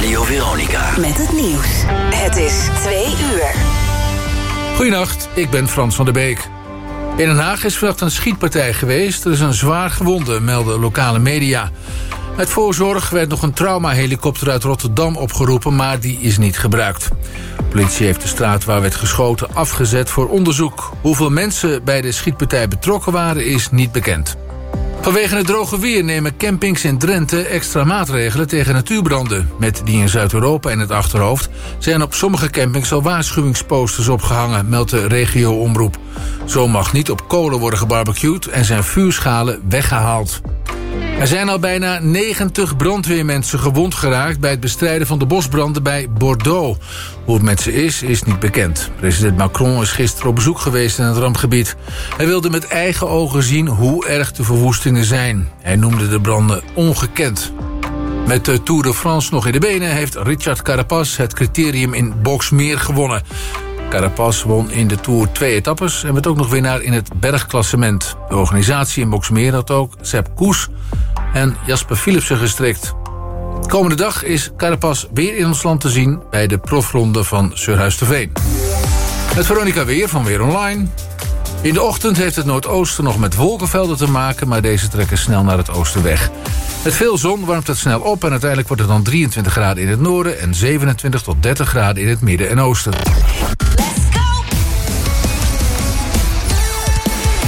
Radio Veronica. Met het nieuws. Het is 2 uur. Goedenacht, ik ben Frans van der Beek. In Den Haag is vannacht een schietpartij geweest. Er is een zwaar gewonde, melden lokale media. Uit voorzorg werd nog een traumahelikopter uit Rotterdam opgeroepen, maar die is niet gebruikt. De politie heeft de straat waar werd geschoten afgezet voor onderzoek. Hoeveel mensen bij de schietpartij betrokken waren, is niet bekend. Vanwege het droge weer nemen campings in Drenthe extra maatregelen tegen natuurbranden. Met die in Zuid-Europa in het achterhoofd zijn op sommige campings al waarschuwingsposters opgehangen, meldt de regio-omroep. Zo mag niet op kolen worden gebarbecued en zijn vuurschalen weggehaald. Er zijn al bijna 90 brandweermensen gewond geraakt bij het bestrijden van de bosbranden bij Bordeaux. Hoe het met ze is niet bekend. President Macron is gisteren op bezoek geweest in het rampgebied. Hij wilde met eigen ogen zien hoe erg de verwoestingen zijn. Hij noemde de branden ongekend. Met de Tour de France nog in de benen heeft Richard Carapaz het criterium in Boxmeer gewonnen. Carapaz won in de Tour 2 etappes en werd ook nog winnaar in het bergklassement. De organisatie in Boxmeer had ook Sepp Kuss en Jasper Philipsen gestrikt. Komende dag is Carapaz weer in ons land te zien bij de profronde van Surhuis-te-Veen. Het Veronica Weer van Weer Online. In de ochtend heeft het noordoosten nog met wolkenvelden te maken, maar deze trekken snel naar het oosten weg. Met veel zon warmt het snel op en uiteindelijk wordt het dan 23 graden in het noorden en 27 tot 30 graden in het midden en oosten.